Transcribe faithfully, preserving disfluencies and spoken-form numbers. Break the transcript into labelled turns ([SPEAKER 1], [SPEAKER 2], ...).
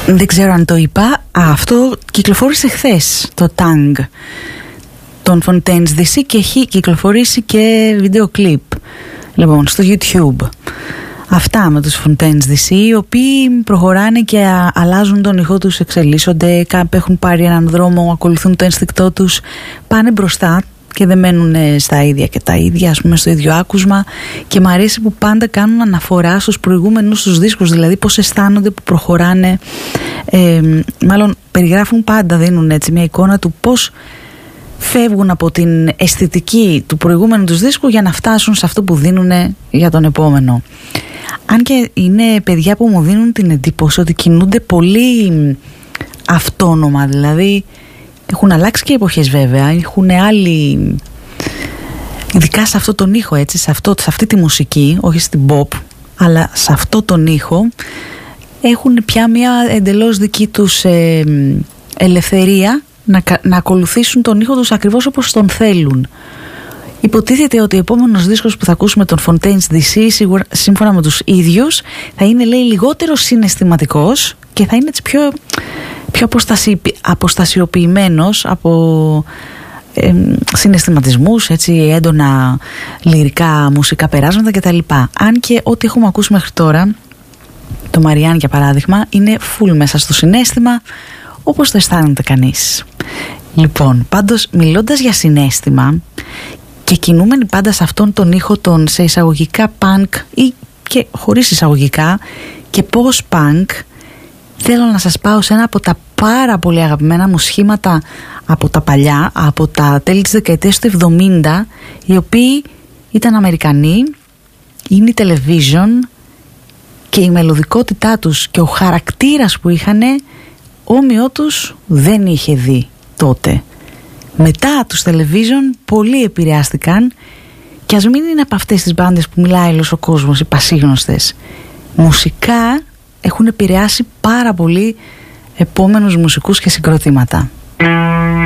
[SPEAKER 1] Δεν ξέρω αν το είπα. Α, αυτό κυκλοφόρησε χθες, το Tang των Fontaines ντι σι, και έχει κυκλοφορήσει και βίντεο κλιπ, λοιπόν, στο YouTube. Αυτά με τους Fontaines ντι σι, οι οποίοι προχωράνε και α, αλλάζουν τον ήχο τους, εξελίσσονται, κάποιοι έχουν πάρει έναν δρόμο, ακολουθούν το ένστικτό τους, πάνε μπροστά και δεν μένουν στα ίδια και τα ίδια, ας πούμε, στο ίδιο άκουσμα. Και μου αρέσει που πάντα κάνουν αναφορά στους προηγούμενους τους δίσκους, δηλαδή πώς αισθάνονται που προχωράνε, ε, μάλλον περιγράφουν πάντα, δίνουν έτσι μια εικόνα του πώς φεύγουν από την αισθητική του προηγούμενου τους δίσκου για να φτάσουν σε αυτό που δίνουν για τον επόμενο. Αν και είναι παιδιά που μου δίνουν την εντύπωση ότι κινούνται πολύ αυτόνομα, δηλαδή έχουν αλλάξει και εποχές βέβαια, έχουν άλλοι, ειδικά σε αυτό τον ήχο, έτσι, σε, αυτό, σε αυτή τη μουσική, όχι στην pop, αλλά σε αυτό τον ήχο έχουν πια μια εντελώς δική τους ε, ελευθερία να, να ακολουθήσουν τον ήχο τους ακριβώς όπως τον θέλουν. Υποτίθεται ότι ο επόμενος δίσκος που θα ακούσουμε των Fontaines ντι σι, σίγουρα, σύμφωνα με τους ίδιους, θα είναι, λέει, λιγότερο συναισθηματικός και θα είναι έτσι πιο, πιο αποστασι, αποστασιοποιημένος από ε, συναισθηματισμούς, έτσι, έντονα λυρικά μουσικά περάσματα κτλ. Αν και ό,τι έχουμε ακούσει μέχρι τώρα, το Μαριάν για παράδειγμα, είναι full μέσα στο συναίσθημα, όπως το αισθάνεται κανείς. Λοιπόν, πάντως, μιλώντας για συναίσθημα και κινούμενοι πάντα σε αυτόν τον ήχο των σε εισαγωγικά punk ή και χωρίς εισαγωγικά και post-punk, θέλω να σας πάω σε ένα από τα πάρα πολύ αγαπημένα μου σχήματα από τα παλιά, από τα τέλη της δεκαετίας του εβδομήντα, οι οποίοι ήταν Αμερικανοί, είναι η Television, και η μελωδικότητά τους και ο χαρακτήρας που είχανε, όμοιό τους δεν είχε δει τότε. Μετά τους Television πολλοί επηρεάστηκαν, και ας μην είναι από αυτές τις μπάντες που μιλάει όλος ο κόσμος, οι πασίγνωστες. Μουσικά έχουν επηρεάσει πάρα πολύ επόμενους μουσικούς και συγκροτήματα.